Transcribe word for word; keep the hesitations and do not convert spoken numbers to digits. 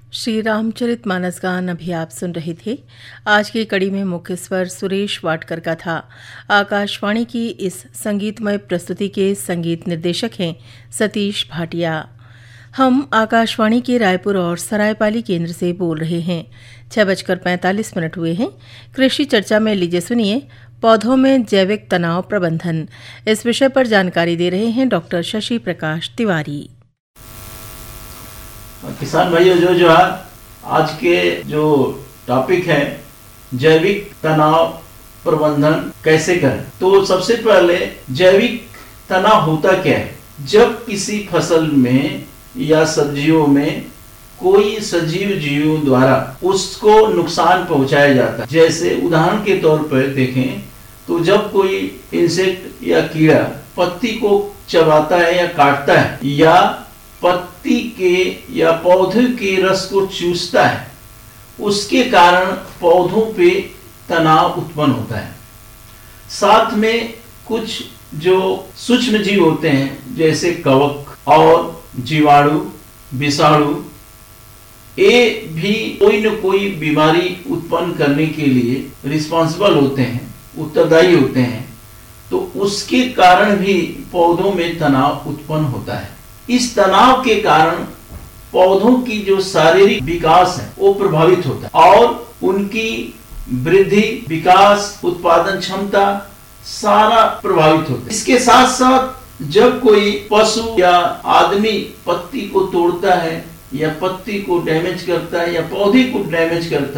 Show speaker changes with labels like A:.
A: श्री रामचरितमानस गान अभी आप सुन रहे थे। आज की कड़ी में मुख्य स्वर सुरेश वाडकर का था। आकाशवाणी की इस संगीतमय प्रस्तुति के संगीत निर्देशक हैं सतीश भाटिया। हम आकाशवाणी के रायपुर और सरायपाली केंद्र से बोल रहे हैं। छह बजकर पैंतालीस मिनट हुए हैं। कृषि चर्चा में लीजिए सुनिए पौधों में जैविक तनाव प्रबंधन। इस विषय पर जानकारी दे रहे हैं डॉक्टर शशि प्रकाश तिवारी।
B: किसान भाइयों, जो जो है आज के जो टॉपिक है जैविक तनाव प्रबंधन कैसे करें, तो सबसे पहले जैविक तनाव होता क्या है। जब किसी फसल में या सब्जियों में कोई सजीव जीवों द्वारा उसको नुकसान पहुंचाया जाता है, जैसे उदाहरण के तौर पर देखें तो जब कोई इंसेक्ट या कीड़ा पत्ती को चबाता है या काटता है या पत्ती के या पौधे के रस को चूसता है, उसके कारण पौधों पे तनाव उत्पन्न होता है। साथ में कुछ जो सूक्ष्म जीव होते हैं जैसे कवक और जीवाणु, विषाणु, ये भी कोई न कोई बीमारी उत्पन्न करने के लिए रिस्पॉन्सिबल होते हैं, उत्तरदायी होते हैं, तो उसके कारण भी पौधों में तनाव उत्पन्न होता है। इस तनाव के कारण पौधों की जो शारीरिक विकास है वो प्रभावित होता है और उनकी वृद्धि, विकास, उत्पादन क्षमता सारा प्रभावित होता है। इसके साथ साथ जब कोई पशु या आदमी पत्ती को तोड़ता है या पत्ती को डैमेज करता है या पौधे को डैमेज करता